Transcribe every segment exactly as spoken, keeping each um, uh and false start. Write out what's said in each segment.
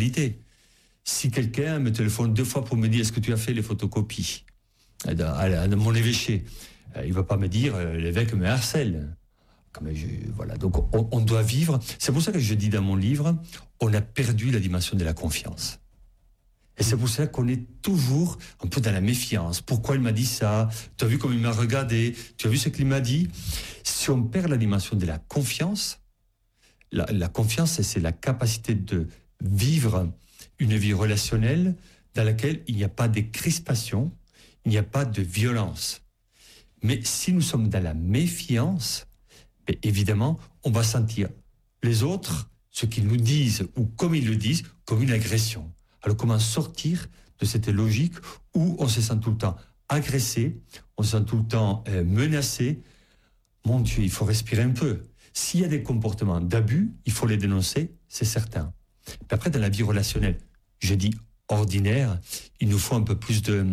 réalité. Si quelqu'un me téléphone deux fois pour me dire est-ce que tu as fait les photocopies à, à, à mon évêché, il ne va pas me dire l'évêque me harcèle. Comme je, voilà. Donc on, on doit vivre. C'est pour ça que je dis dans mon livre, on a perdu la dimension de la confiance. Et c'est pour ça qu'on est toujours un peu dans la méfiance. Pourquoi il m'a dit ça? Tu as vu comme il m'a regardé? Tu as vu ce qu'il m'a dit? Si on perd la dimension de la confiance, la, la confiance, c'est, c'est la capacité de vivre une vie relationnelle dans laquelle il n'y a pas de crispation, il n'y a pas de violence. Mais si nous sommes dans la méfiance, bien évidemment, on va sentir les autres, ce qu'ils nous disent ou comme ils le disent, comme une agression. Alors comment sortir de cette logique où on se sent tout le temps agressé, on se sent tout le temps euh, menacé? Mon Dieu, il faut respirer un peu. S'il y a des comportements d'abus, il faut les dénoncer, c'est certain. Puis après, dans la vie relationnelle, je dis ordinaire, il nous faut un peu plus de,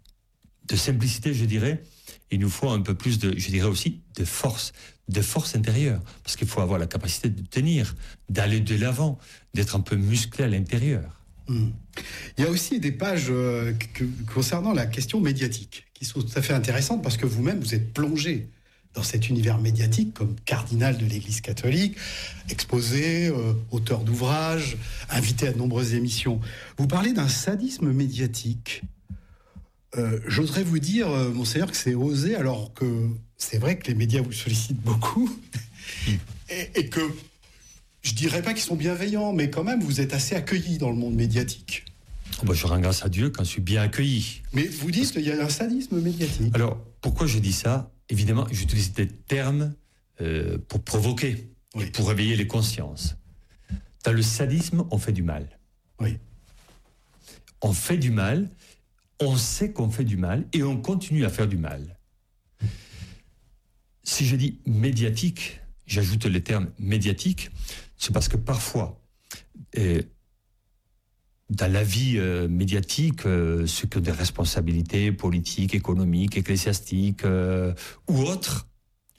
de simplicité, je dirais. Il nous faut un peu plus de, je dirais aussi, de force, de force intérieure. Parce qu'il faut avoir la capacité de tenir, d'aller de l'avant, d'être un peu musclé à l'intérieur. Mmh. Il y a aussi des pages euh, que, concernant la question médiatique qui sont tout à fait intéressantes parce que vous-même, vous êtes plongé dans cet univers médiatique comme cardinal de l'Église catholique, exposé, euh, auteur d'ouvrages, invité à de nombreuses émissions. Vous parlez d'un sadisme médiatique. Euh, j'oserais vous dire, euh, monseigneur, que c'est osé, alors que c'est vrai que les médias vous sollicitent beaucoup et, et que je dirais pas qu'ils sont bienveillants, mais quand même, vous êtes assez accueillis dans le monde médiatique. Oh ben, je rends grâce à Dieu quand je suis bien accueilli. Mais vous dites qu'il y a un sadisme médiatique. Alors, pourquoi je dis ça? Évidemment, j'utilise des termes euh, pour provoquer, oui. Pour réveiller les consciences. Dans le sadisme, on fait du mal. Oui. On fait du mal, on sait qu'on fait du mal, et on continue à faire du mal. Si je dis médiatique, j'ajoute le terme médiatique, c'est parce que parfois, euh, dans la vie euh, médiatique, euh, ceux qui ont des responsabilités politiques, économiques, ecclésiastiques euh, ou autres,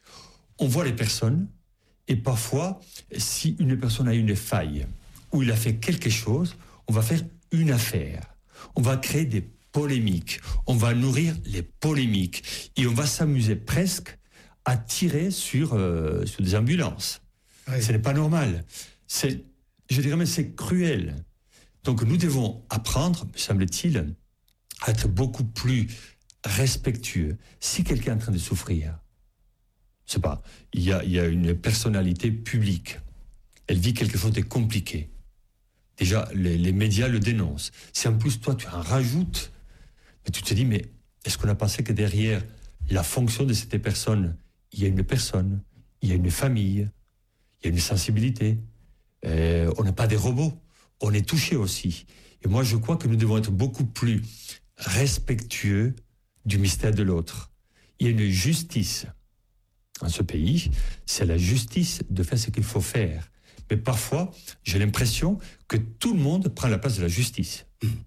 on voit les personnes et parfois, si une personne a une faille ou il a fait quelque chose, on va faire une affaire. On va créer des polémiques. On va nourrir les polémiques et on va s'amuser presque à tirer sur, euh, sur des ambulances. Oui. Ce n'est pas normal. C'est, je dirais même c'est cruel. Donc nous devons apprendre, me semble-t-il, à être beaucoup plus respectueux. Si quelqu'un est en train de souffrir, je sais pas, il y a, il y a une personnalité publique, elle vit quelque chose de compliqué. Déjà, les, les médias le dénoncent. Si en plus toi tu en rajoutes, mais tu te dis, mais est-ce qu'on a pensé que derrière la fonction de cette personne, il y a une personne, il y a une famille, il y a une sensibilité. Euh, on n'est pas des robots. On est touché aussi. Et moi, je crois que nous devons être beaucoup plus respectueux du mystère de l'autre. Il y a une justice en ce pays. C'est la justice de faire ce qu'il faut faire. Mais parfois, j'ai l'impression que tout le monde prend la place de la justice.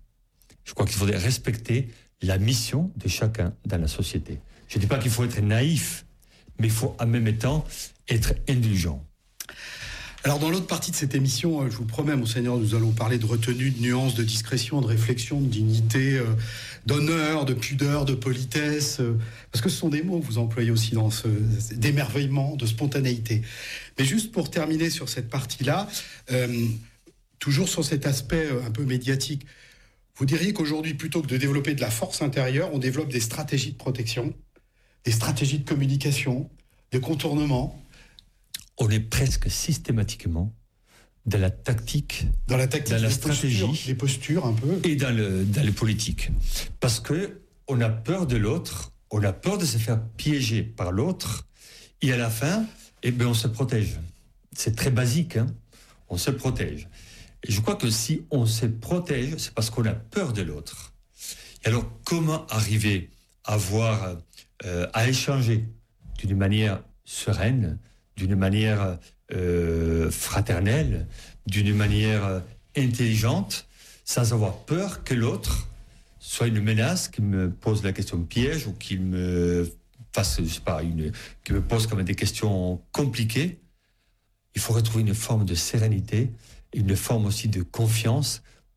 Je crois qu'il faudrait respecter la mission de chacun dans la société. Je ne dis pas qu'il faut être naïf, mais il faut en même temps être indulgent. Alors dans l'autre partie de cette émission, je vous promets, monseigneur, nous allons parler de retenue, de nuances, de discrétion, de réflexion, de dignité, euh, d'honneur, de pudeur, de politesse, euh, parce que ce sont des mots que vous employez aussi dans ce d'émerveillement, de spontanéité. Mais juste pour terminer sur cette partie-là, euh, toujours sur cet aspect un peu médiatique, vous diriez qu'aujourd'hui, plutôt que de développer de la force intérieure, on développe des stratégies de protection, des stratégies de communication, des contournements. On est presque systématiquement dans la tactique, dans la tactique, dans la les stratégie, postures, les postures un peu, et dans le dans les politiques, parce que on a peur de l'autre, on a peur de se faire piéger par l'autre, et à la fin, eh ben on se protège. C'est très basique, hein. On se protège. Et je crois que si on se protège, c'est parce qu'on a peur de l'autre. Et alors, comment arriver à voir, euh, à échanger d'une manière sereine, d'une manière euh, fraternelle, d'une manière intelligente, sans avoir peur que l'autre soit une menace, qu'il me pose la question piège ou qu'il me fasse, je sais pas, une, qu'il me pose comme des questions compliquées. Il faut retrouver une forme de sérénité, une forme aussi de confiance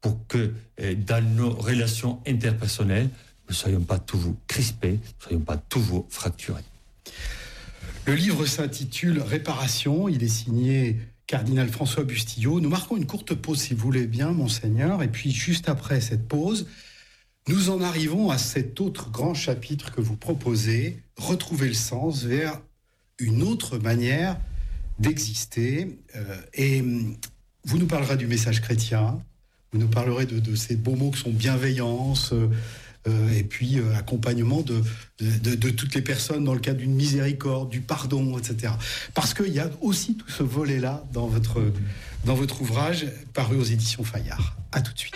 pour que euh, dans nos relations interpersonnelles, nous ne soyons pas toujours crispés, ne soyons pas toujours fracturés. Le livre s'intitule « Réparation ». Il est signé Cardinal François Bustillo. Nous marquons une courte pause, si vous voulez bien, Monseigneur. Et puis, juste après cette pause, nous en arrivons à cet autre grand chapitre que vous proposez, retrouver le sens vers une autre manière d'exister. Euh, et vous nous parlerez du message chrétien, vous nous parlerez de, de ces beaux mots qui sont bienveillance, euh, euh, et puis euh, accompagnement de, de, de toutes les personnes dans le cadre d'une miséricorde, du pardon, et cetera. Parce qu'il y a aussi tout ce volet-là dans votre, dans votre ouvrage paru aux éditions Fayard. À tout de suite.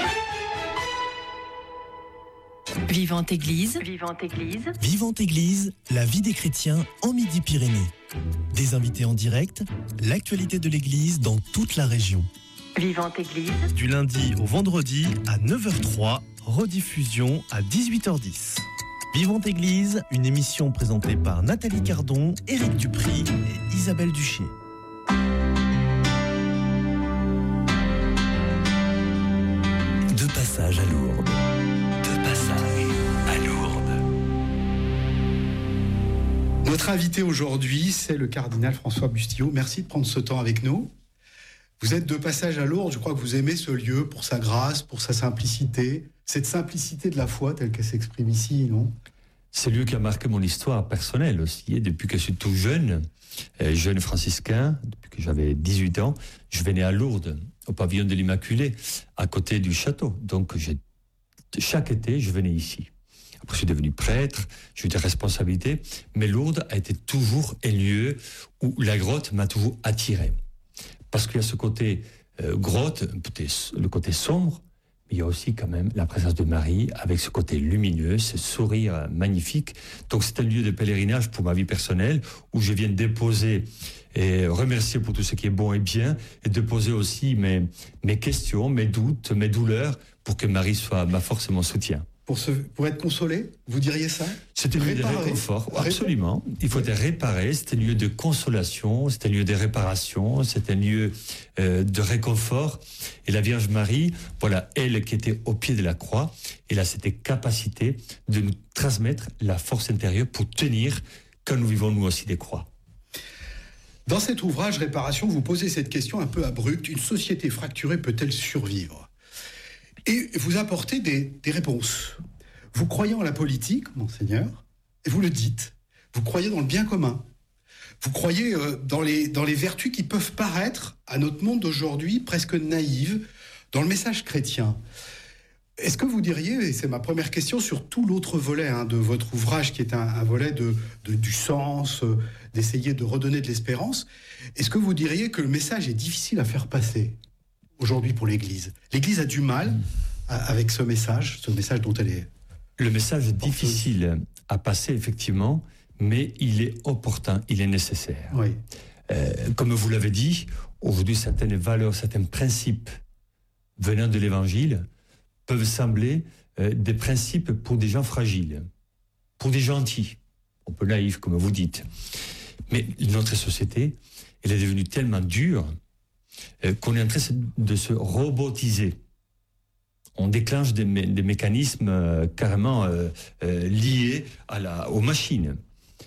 Vivante Église. Vivante Église. Vivante Église, la vie des chrétiens en Midi-Pyrénées. Des invités en direct, l'actualité de l'Église dans toute la région. Vivante Église. Du lundi au vendredi à neuf heures trois, rediffusion à dix-huit heures dix. Vivante Église, une émission présentée par Nathalie Cardon, Éric Dupry et Isabelle Duchier. De passage à Lourdes. De passage à Lourdes. Notre invité aujourd'hui, c'est le cardinal François Bustillo. Merci de prendre ce temps avec nous. Vous êtes de passage à Lourdes, je crois que vous aimez ce lieu pour sa grâce, pour sa simplicité. Cette simplicité de la foi telle qu'elle s'exprime ici, non ? C'est le lieu qui a marqué mon histoire personnelle aussi. Et depuis que je suis tout jeune, euh, jeune franciscain, depuis que j'avais dix-huit ans, je venais à Lourdes, au pavillon de l'Immaculée, à côté du château. Donc j'ai, chaque été, je venais ici. Après, je suis devenu prêtre, j'ai eu des responsabilités, mais Lourdes a été toujours un lieu où la grotte m'a toujours attiré. Parce qu'il y a ce côté euh, grotte, peut-être le côté sombre, mais il y a aussi quand même la présence de Marie avec ce côté lumineux, ce sourire magnifique. Donc c'est un lieu de pèlerinage pour ma vie personnelle où je viens déposer et remercier pour tout ce qui est bon et bien et déposer aussi mes, mes questions, mes doutes, mes douleurs pour que Marie soit ma force et mon soutien. Pour, se, pour être consolé, vous diriez ça ? C'est un lieu de réconfort, absolument. Il faut être réparé, c'est un lieu de consolation, c'est un lieu de réparation, c'est un lieu euh, de réconfort. Et la Vierge Marie, voilà, elle qui était au pied de la croix, elle a cette capacité de nous transmettre la force intérieure pour tenir quand nous vivons nous aussi des croix. Dans cet ouvrage, Réparation, vous posez cette question un peu abrupte. Une société fracturée peut-elle survivre ? Et vous apportez des, des réponses. Vous croyez en la politique, Monseigneur, et vous le dites. Vous croyez dans le bien commun. Vous croyez euh, dans, les, dans les vertus qui peuvent paraître, à notre monde d'aujourd'hui, presque naïves, dans le message chrétien. Est-ce que vous diriez, et c'est ma première question, sur tout l'autre volet hein, de votre ouvrage, qui est un, un volet de, de, du sens, euh, d'essayer de redonner de l'espérance, est-ce que vous diriez que le message est difficile à faire passer aujourd'hui pour l'Église ? L'Église a du mal à, avec ce message, ce message dont elle est... Le message est difficile à passer, effectivement, mais il est opportun, il est nécessaire. Oui. Euh, comme vous l'avez dit, aujourd'hui, certaines valeurs, certains principes venant de l'Évangile peuvent sembler euh, des principes pour des gens fragiles, pour des gentils, un peu naïfs, comme vous dites. Mais notre société, elle est devenue tellement dure euh, qu'on est en train de se robotiser. On déclenche des, mé- des mécanismes euh, carrément euh, euh, liés à la, aux machines.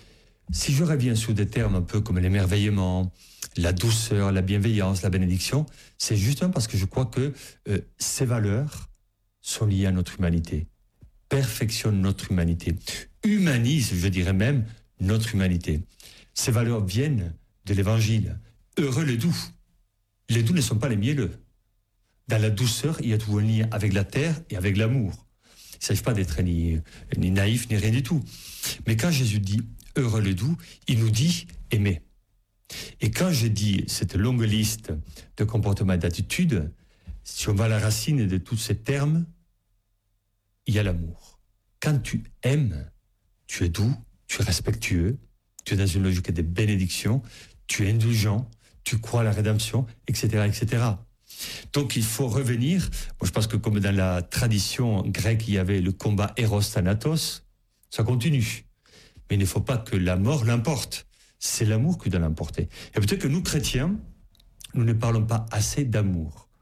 Si je reviens sur des termes un peu comme l'émerveillement, la douceur, la bienveillance, la bénédiction, c'est justement parce que je crois que euh, ces valeurs sont liées à notre humanité, perfectionnent notre humanité, humanisent, je dirais même, notre humanité. Ces valeurs viennent de l'Évangile. Heureux les doux. Les doux ne sont pas les mielleux. Dans la douceur, il y a toujours un lien avec la terre et avec l'amour. Il ne s'agit pas d'être ni, ni naïf, ni rien du tout. Mais quand Jésus dit « heureux les doux », il nous dit « aimer ». Et quand je dis cette longue liste de comportements et d'attitudes, si on va à la racine de tous ces termes, il y a l'amour. Quand tu aimes, tu es doux, tu es respectueux, tu es dans une logique de bénédiction, tu es indulgent, tu crois à la rédemption, et cetera, et cetera. Donc il faut revenir, moi je pense que comme dans la tradition grecque, il y avait le combat Eros-Thanatos, ça continue. Mais il ne faut pas que la mort l'emporte. C'est l'amour qui doit l'emporter. Et peut-être que nous, chrétiens, nous ne parlons pas assez d'amour.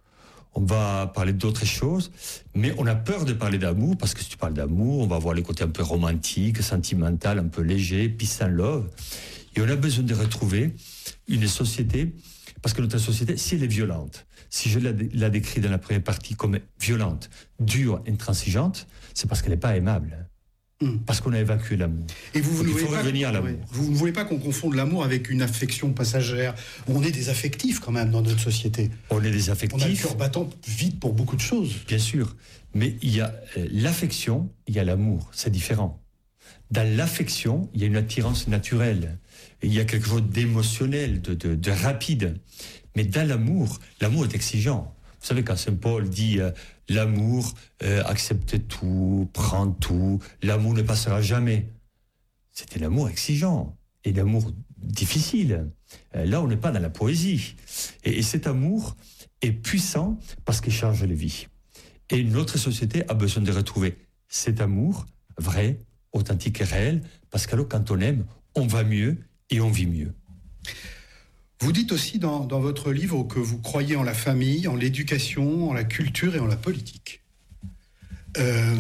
on va parler d'autres choses, mais on a peur de parler d'amour, parce que si tu parles d'amour, on va voir le côté un peu romantique, sentimental, un peu léger, peace and love. Et on a besoin de retrouver une société, parce que notre société, si elle est violente, si je la, la décris dans la première partie comme violente, dure, intransigeante, c'est parce qu'elle n'est pas aimable. Mmh. Parce qu'on a évacué l'amour. Et vous, vous Donc, ne il faut voulez revenir pas, à l'amour. ouais, vous ne voulez pas qu'on confonde l'amour avec une affection passagère. On est des affectifs quand même dans notre société. On est des affectifs. On a le cœur battant vite pour beaucoup de choses. Bien sûr. Mais il y a euh, l'affection, il y a l'amour. C'est différent. Dans l'affection, il y a une attirance naturelle. Il y a quelque chose d'émotionnel, de, de, de rapide. Mais dans l'amour, l'amour est exigeant. Vous savez, quand Saint Paul dit euh, l'amour euh, accepte tout, prend tout, l'amour ne passera jamais. C'était l'amour exigeant et l'amour difficile. Euh, là, on n'est pas dans la poésie. Et, et cet amour est puissant parce qu'il change les vies. Et notre société a besoin de retrouver cet amour vrai, authentique et réel, parce qu'alors, quand on aime, on va mieux et on vit mieux. Vous dites aussi dans, dans votre livre que vous croyez en la famille, en l'éducation, en la culture et en la politique. Euh,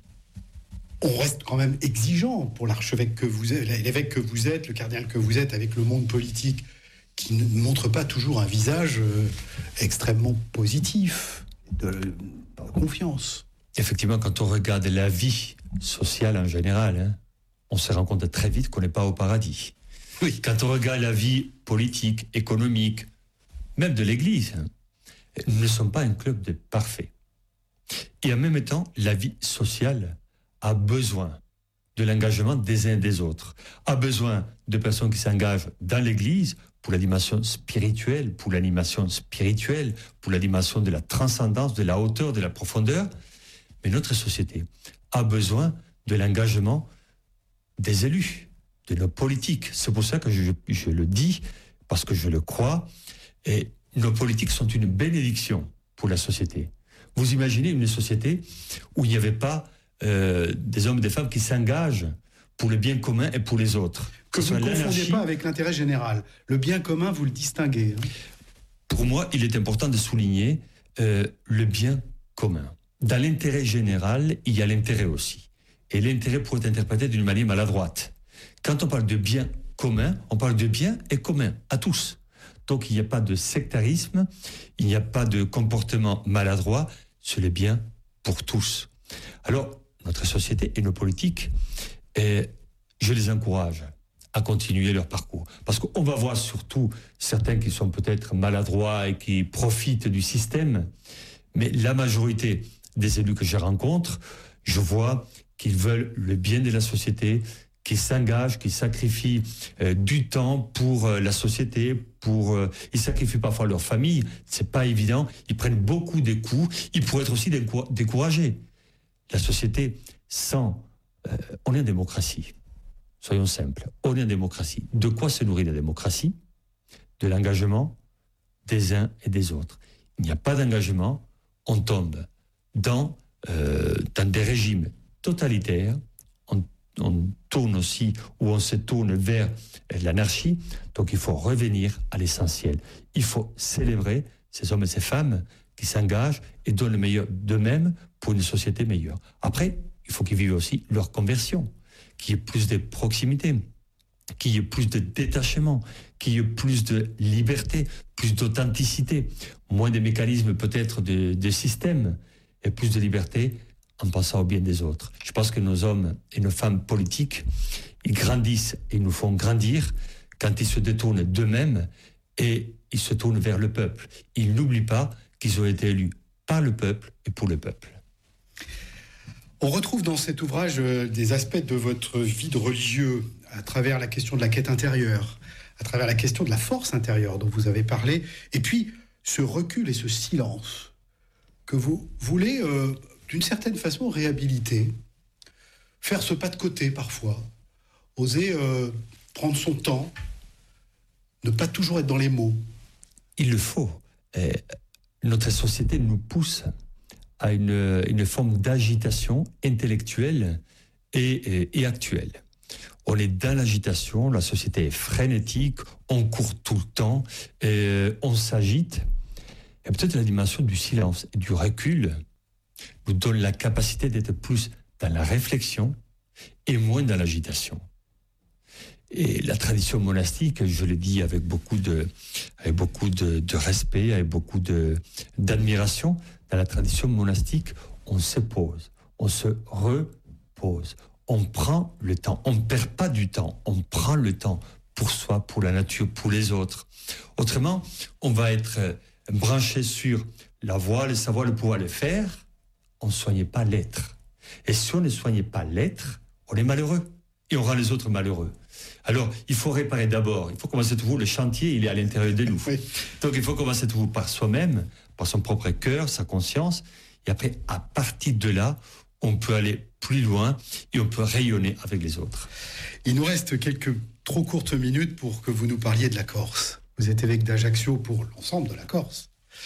on reste quand même exigeant pour l'archevêque que vous êtes, l'évêque que vous êtes, le cardinal que vous êtes, avec le monde politique qui ne montre pas toujours un visage euh, extrêmement positif, de, de confiance. Effectivement, quand on regarde la vie sociale en général, hein, on se rend compte très vite qu'on n'est pas au paradis. Oui. Quand on regarde la vie politique, économique, même de l'Église, hein, nous ne sommes pas un club de parfaits. Et en même temps, la vie sociale a besoin de l'engagement des uns et des autres, a besoin de personnes qui s'engagent dans l'Église pour la dimension spirituelle, pour l'animation spirituelle, pour la dimension de la transcendance, de la hauteur, de la profondeur. Mais notre société a besoin de l'engagement des élus, de nos politiques. C'est pour ça que je, je le dis, parce que je le crois. Et nos politiques sont une bénédiction pour la société. Vous imaginez une société où il n'y avait pas euh, des hommes et des femmes qui s'engagent pour le bien commun et pour les autres. Que vous ne confondiez pas avec l'intérêt général. Le bien commun, vous le distinguez. Hein. Pour moi, il est important de souligner euh, le bien commun. Dans l'intérêt général, il y a l'intérêt aussi. Et l'intérêt pourrait être interprété d'une manière maladroite. Quand on parle de bien commun, on parle de bien et commun à tous. Donc il n'y a pas de sectarisme, il n'y a pas de comportement maladroit, c'est le bien pour tous. Alors, notre société et nos politiques, et je les encourage à continuer leur parcours. Parce qu'on va voir surtout certains qui sont peut-être maladroits et qui profitent du système, mais la majorité des élus que je rencontre, je vois qu'ils veulent le bien de la société, qui s'engagent, qui sacrifient euh, du temps pour euh, la société, pour euh, ils sacrifient parfois leur famille, c'est pas évident, ils prennent beaucoup de coups, ils pourraient être aussi décou- découragés. La société, sans... Euh, on est en démocratie, soyons simples, on est en démocratie. De quoi se nourrit la démocratie ? De l'engagement des uns et des autres. Il n'y a pas d'engagement, on tombe dans, euh, dans des régimes totalitaires, on on tourne aussi, ou on se tourne vers l'anarchie. Donc il faut revenir à l'essentiel. Il faut célébrer ces hommes et ces femmes qui s'engagent et donnent le meilleur d'eux-mêmes pour une société meilleure. Après, il faut qu'ils vivent aussi leur conversion, qu'il y ait plus de proximité, qu'il y ait plus de détachement, qu'il y ait plus de liberté, plus d'authenticité, moins de mécanismes peut-être de, de système, et plus de liberté en pensant au bien des autres. Je pense que nos hommes et nos femmes politiques, ils grandissent et nous font grandir quand ils se détournent d'eux-mêmes et ils se tournent vers le peuple. Ils n'oublient pas qu'ils ont été élus par le peuple et pour le peuple. On retrouve dans cet ouvrage des aspects de votre vie de religieux à travers la question de la quête intérieure, à travers la question de la force intérieure dont vous avez parlé, et puis ce recul et ce silence que vous voulez... Euh, d'une certaine façon, réhabiliter, faire ce pas de côté parfois, oser euh, prendre son temps, ne pas toujours être dans les mots. Il le faut. Et notre société nous pousse à une, une forme d'agitation intellectuelle et, et, et actuelle. On est dans l'agitation, la société est frénétique, on court tout le temps, et on s'agite. Et peut-être la dimension du silence et du recul nous donne la capacité d'être plus dans la réflexion et moins dans l'agitation. Et la tradition monastique, je l'ai dit avec beaucoup de, avec beaucoup de, de respect, avec beaucoup de, d'admiration, dans la tradition monastique, on se pose, on se repose, on prend le temps, on ne perd pas du temps, on prend le temps pour soi, pour la nature, pour les autres. Autrement, on va être branché sur la voix, le savoir, le pouvoir, le faire, on ne soignait pas l'être. Et si on ne soignait pas l'être, on est malheureux et on rend les autres malheureux. Alors, il faut réparer d'abord, il faut commencer toujours, le chantier, il est à l'intérieur de nous. Oui. Donc, il faut commencer toujours par soi-même, par son propre cœur, sa conscience, et après, à partir de là, on peut aller plus loin et on peut rayonner avec les autres. Il nous reste quelques trop courtes minutes pour que vous nous parliez de la Corse. Vous êtes évêque d'Ajaccio pour l'ensemble de la Corse.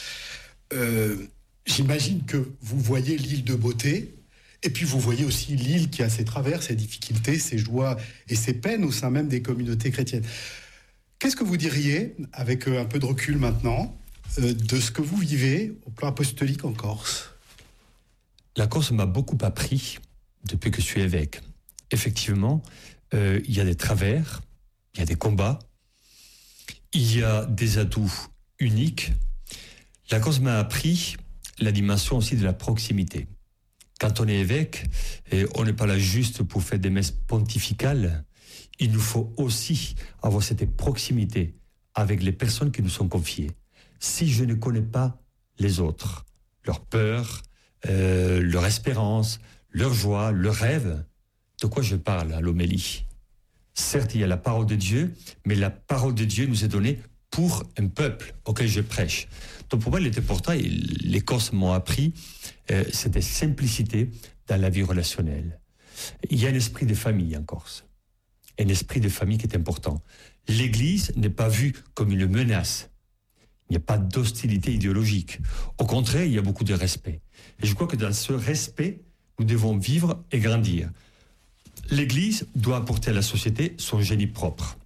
Euh, j'imagine que vous voyez l'île de beauté, et puis vous voyez aussi l'île qui a ses travers, ses difficultés, ses joies et ses peines au sein même des communautés chrétiennes. Qu'est-ce que vous diriez, avec un peu de recul maintenant, euh, de ce que vous vivez au plan apostolique en Corse ? La Corse m'a beaucoup appris depuis que je suis évêque. Effectivement, euh, il y a des travers, il y a des combats, il y a des atouts uniques. La Corse m'a appris la dimension aussi de la proximité. Quand on est évêque, et on n'est pas là juste pour faire des messes pontificales, il nous faut aussi avoir cette proximité avec les personnes qui nous sont confiées. Si je ne connais pas les autres, leur peur, euh, leur espérance, leur joie, leur rêve, de quoi je parle à l'homélie ? Certes, il y a la parole de Dieu, mais la parole de Dieu nous est donnée pour un peuple auquel je prêche. Donc pour moi, il était important, et les Corses m'ont appris, euh, cette simplicité dans la vie relationnelle. Il y a un esprit de famille en Corse, un esprit de famille qui est important. L'Église n'est pas vue comme une menace. Il n'y a pas d'hostilité idéologique. Au contraire, il y a beaucoup de respect. Et je crois que dans ce respect, nous devons vivre et grandir. L'Église doit apporter à la société son génie propre.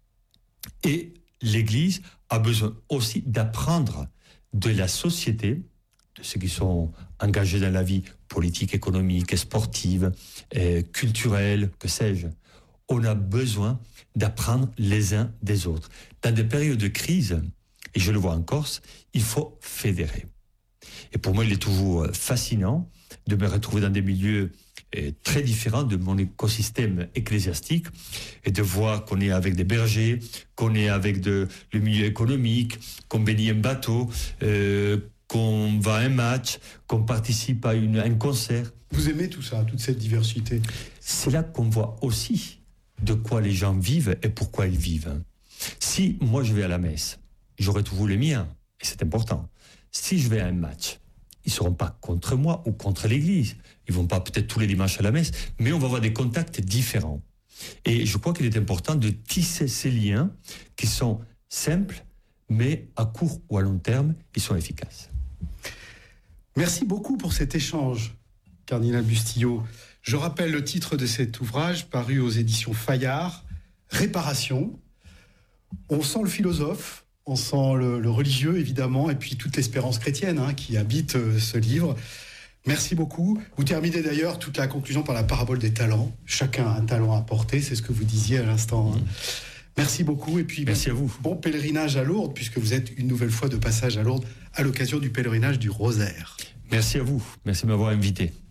Et l'Église a besoin aussi d'apprendre de la société, de ceux qui sont engagés dans la vie politique, économique, sportive, euh, culturelle, que sais-je. On a besoin d'apprendre les uns des autres. Dans des périodes de crise, et je le vois en Corse, il faut fédérer. Et pour moi, il est toujours fascinant de me retrouver dans des milieux très différents de mon écosystème ecclésiastique et de voir qu'on est avec des bergers, qu'on est avec de, le milieu économique, qu'on bénit un bateau, euh, qu'on va à un match, qu'on participe à, une, à un concert. Vous aimez tout ça, toute cette diversité ? C'est là qu'on voit aussi de quoi les gens vivent et pourquoi ils vivent. Si moi je vais à la messe, j'aurai toujours les miens, et c'est important. Si je vais à un match, ils ne seront pas contre moi ou contre l'Église. Ils ne vont pas peut-être tous les dimanches à la messe, mais on va avoir des contacts différents. Et je crois qu'il est important de tisser ces liens qui sont simples, mais à court ou à long terme, ils sont efficaces. Merci beaucoup pour cet échange, Cardinal Bustillo. Je rappelle le titre de cet ouvrage paru aux éditions Fayard, Réparation. On sent le philosophe, on sent le, le religieux, évidemment, et puis toute l'espérance chrétienne hein, qui habite euh, ce livre. Merci beaucoup. Vous terminez d'ailleurs toute la conclusion par la parabole des talents. Chacun a un talent à porter, c'est ce que vous disiez à l'instant. Hein. Merci beaucoup. Et puis, merci à vous. Bon pèlerinage à Lourdes, puisque vous êtes une nouvelle fois de passage à Lourdes à l'occasion du pèlerinage du Rosaire. Merci à vous. Merci de m'avoir invité.